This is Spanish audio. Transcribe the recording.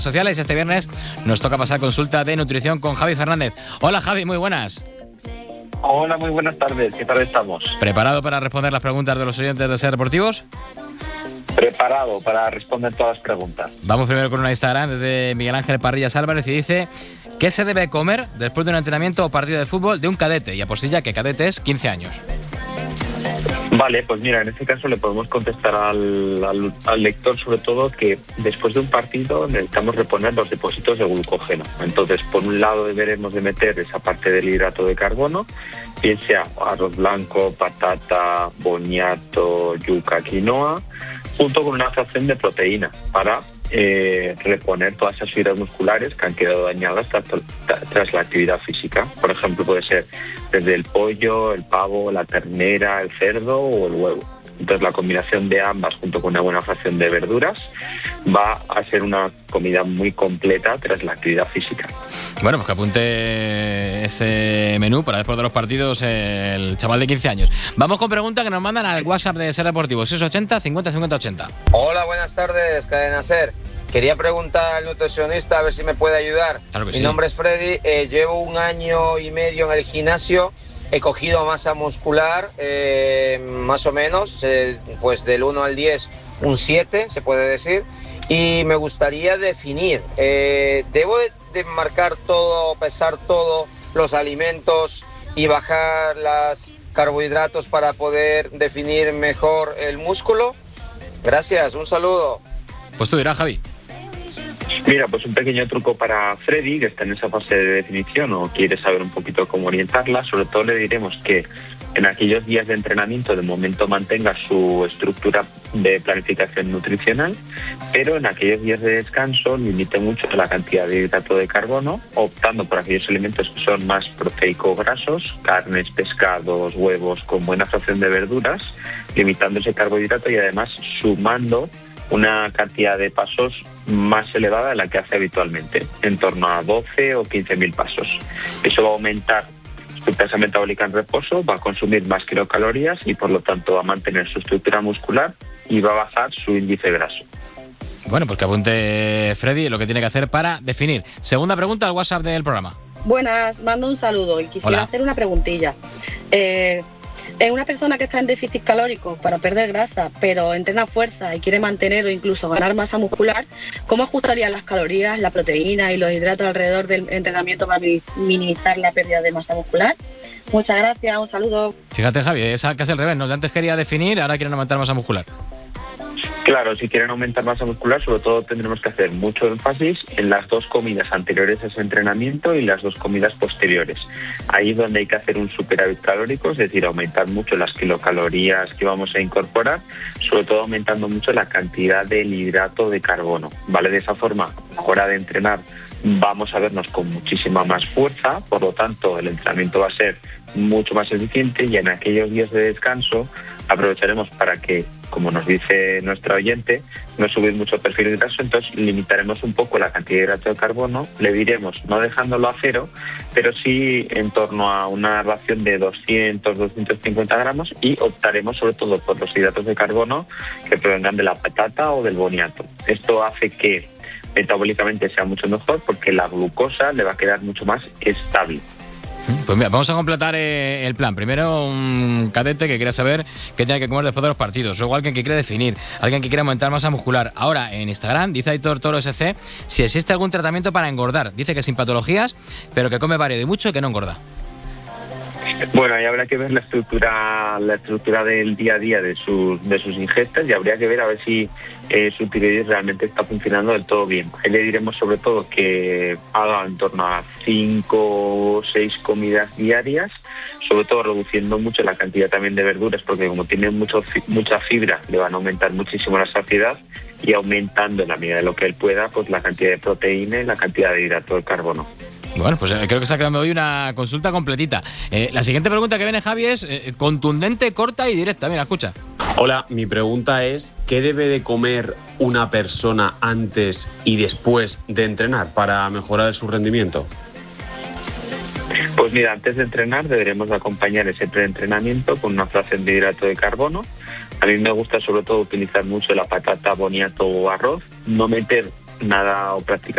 sociales. Este viernes nos toca pasar consulta de nutrición con Javi Fernández. Hola Javi, muy buenas. Hola, muy buenas tardes. ¿Qué tal estamos? ¿Preparado para responder las preguntas de los oyentes de Ser Deportivos? Preparado para responder todas las preguntas. Vamos primero con una Instagram desde Miguel Ángel Parrillas Álvarez y dice: ¿qué se debe comer después de un entrenamiento o partido de fútbol de un cadete? Y apostilla que cadete es 15 años. Vale, pues mira, en este caso le podemos contestar al lector sobre todo que después de un partido necesitamos reponer los depósitos de glucógeno. Entonces, por un lado deberemos de meter esa parte del hidrato de carbono, bien sea arroz blanco, patata, boniato, yuca, quinoa, junto con una fracción de proteína para reponer todas esas fibras musculares que han quedado dañadas tras la actividad física. Por ejemplo, puede ser desde el pollo, el pavo, la ternera, el cerdo o el huevo. Entonces, la combinación de ambas junto con una buena fracción de verduras va a ser una comida muy completa tras la actividad física. Bueno, pues que apunte ese menú para después de los partidos el chaval de 15 años. Vamos con preguntas que nos mandan al WhatsApp de Ser Deportivo, 680 50 50 80. Hola, buenas tardes, Cadena Ser. Quería preguntar al nutricionista a ver si me puede ayudar. Claro que Mi sí. nombre es Freddy, llevo 1 año y medio en el gimnasio. He cogido masa muscular, más o menos, pues del 1 al 10, un 7, se puede decir. Y me gustaría definir, ¿debo de marcar todo, pesar todos los alimentos y bajar los carbohidratos para poder definir mejor el músculo? Gracias, un saludo. Pues tú dirás, Javi. Mira, pues un pequeño truco para Freddy, que está en esa fase de definición o quiere saber un poquito cómo orientarla. Sobre todo le diremos que en aquellos días de entrenamiento de momento mantenga su estructura de planificación nutricional, pero en aquellos días de descanso limite mucho la cantidad de hidrato de carbono, optando por aquellos alimentos que son más proteico-grasos, carnes, pescados, huevos, con buena fracción de verduras, limitando ese carbohidrato y además sumando una cantidad de pasos más elevada de la que hace habitualmente, en torno a 12 o 15.000 pasos. Eso va a aumentar su tasa metabólica en reposo, va a consumir más kilocalorías y por lo tanto va a mantener su estructura muscular y va a bajar su índice graso. Bueno, pues que apunte Freddy lo que tiene que hacer para definir. Segunda pregunta al WhatsApp del programa. Buenas, mando un saludo y quisiera hacer una preguntilla. Es una persona que está en déficit calórico para perder grasa, pero entrena fuerza y quiere mantener o incluso ganar masa muscular. ¿Cómo ajustaría las calorías, la proteína y los hidratos alrededor del entrenamiento para minimizar la pérdida de masa muscular? Muchas gracias, un saludo. Fíjate, Javi, es casi al revés, ¿no? Antes quería definir, ahora quieren aumentar masa muscular. Claro, si quieren aumentar masa muscular, sobre todo tendremos que hacer mucho énfasis en las 2 comidas anteriores a ese entrenamiento y las 2 comidas posteriores. Ahí es donde hay que hacer un superávit calórico, es decir, aumentar mucho las kilocalorías que vamos a incorporar, sobre todo aumentando mucho la cantidad del hidrato de carbono, ¿vale? De esa forma, a la hora de entrenar, vamos a vernos con muchísima más fuerza, por lo tanto, el entrenamiento va a ser mucho más eficiente y en aquellos días de descanso aprovecharemos para que, como nos dice nuestra oyente, no subir mucho el perfil graso, entonces limitaremos un poco la cantidad de hidrato de carbono, le diremos no dejándolo a 0, pero sí en torno a una ración de 200-250 gramos y optaremos sobre todo por los hidratos de carbono que provengan de la patata o del boniato. Esto hace que metabólicamente sea mucho mejor porque la glucosa le va a quedar mucho más estable. Pues mira, vamos a completar el plan. Primero, un cadete que quiera saber qué tiene que comer después de los partidos. Luego, alguien que quiere definir, alguien que quiere aumentar masa muscular. Ahora, en Instagram, dice Aitor Toro SC, si existe algún tratamiento para engordar. Dice que sin patologías, pero que come variado y mucho y que no engorda. Bueno, ahí habrá que ver la estructura del día a día de sus ingestas y habría que ver a ver si su tiroides realmente está funcionando del todo bien. Ahí le diremos sobre todo que haga en torno a 5 o 6 comidas diarias, sobre todo reduciendo mucho la cantidad también de verduras, porque como tiene mucha fibra, le van a aumentar muchísimo la saciedad y aumentando en la medida de lo que él pueda, pues la cantidad de proteína y la cantidad de hidrato de carbono. Bueno, pues creo que está quedando hoy una consulta completita. La siguiente pregunta que viene, Javi, es contundente, corta y directa. Mira, escucha. Hola, mi pregunta es, ¿qué debe de comer una persona antes y después de entrenar para mejorar su rendimiento? Pues mira, antes de entrenar deberemos acompañar ese preentrenamiento con una fracción de hidrato de carbono. A mí me gusta sobre todo utilizar mucho la patata, boniato o arroz, no meter nada o prácticamente